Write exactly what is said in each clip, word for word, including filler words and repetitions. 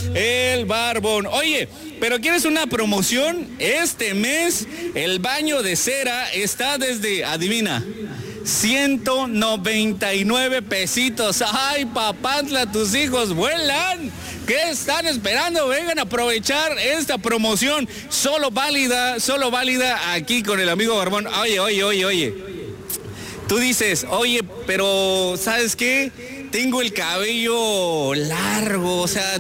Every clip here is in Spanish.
el Barbón. Oye, pero ¿quieres una promoción? Este mes el baño de cera está desde, adivina, ciento noventa y nueve pesitos. Ay, papantla, tus hijos vuelan. ¿Qué están esperando? Vengan a aprovechar esta promoción. Solo válida, solo válida aquí con el amigo Barbón. Oye, oye, oye, oye. Tú dices, oye, pero ¿sabes qué? Tengo el cabello largo, o sea,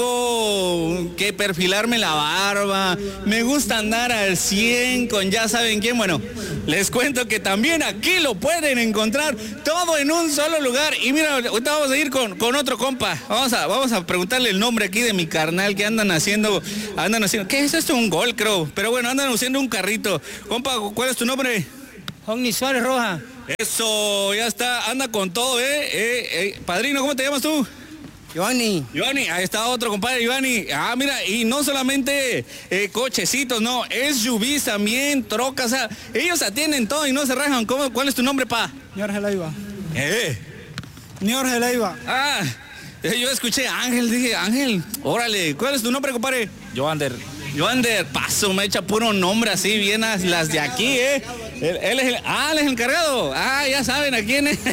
tengo que perfilarme la barba, me gusta andar al cien con ya saben quién. Bueno, les cuento que también aquí lo pueden encontrar todo en un solo lugar. Y mira, ahorita vamos a ir con, con otro compa. Vamos a, vamos a preguntarle el nombre aquí de mi carnal que andan haciendo, andan haciendo, ¿qué es esto? Un gol, creo. Pero bueno, andan haciendo un carrito. Compa, ¿cuál es tu nombre? Ogni Suárez Roja. Eso, ya está, anda con todo, ¿eh? eh, eh. Padrino, ¿cómo te llamas tú? Giovanni. Giovanni, ahí está otro compadre, Giovanni. Ah, mira, y no solamente eh, cochecitos, no, es S U Vs también, trocas, o sea, ellos atienden todo y no se rajan. ¿Cómo, ¿Cuál es tu nombre, pa? Jorge Leiva. Eh. Jorge Leiva. Ah, yo escuché Ángel, dije, Ángel, órale, ¿cuál es tu nombre, compadre? Joander. Joander, paso, me echa puro nombre así, bien a las de aquí, ¿eh? Él, él es el, ah, él es el encargado. Ah, ya saben a quién es.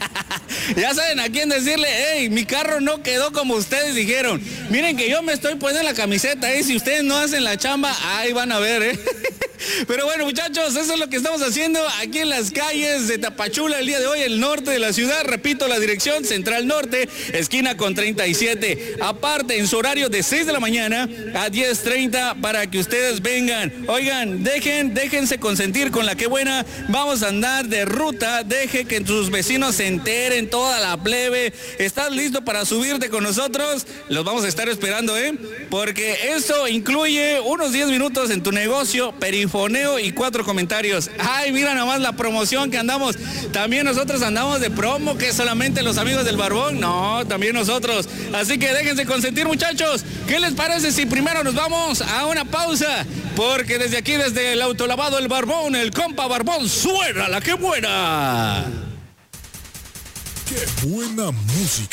Ya saben a quién decirle, hey, mi carro no quedó como ustedes dijeron. Miren que yo me estoy poniendo la camiseta, ¿eh? Si ustedes no hacen la chamba, ahí van a ver, ¿eh? Pero bueno, muchachos, eso es lo que estamos haciendo aquí en las calles de Tapachula el día de hoy, el norte de la ciudad. Repito, la dirección Central Norte, esquina con treinta y siete. Aparte, en su horario de seis de la mañana a diez treinta para que ustedes vengan. Oigan, dejen, déjense consentir con la que buena. Vamos a andar de ruta. Deje que tus vecinos se enteren, toda la plebe. ¿Estás listo para subirte con nosotros? Los vamos a estar esperando, ¿eh? Porque eso incluye unos diez minutos en tu negocio, perifoneo y cuatro comentarios. Ay, mira nomás la promoción que andamos. También nosotros andamos de promo, que solamente los amigos del Barbón. No, también nosotros. Así que déjense consentir, muchachos. ¿Qué les parece si primero nos vamos a una pausa? Porque desde aquí, desde el autolavado El Barbón, el compa Barbón, suena la que buena. ¡Qué buena música!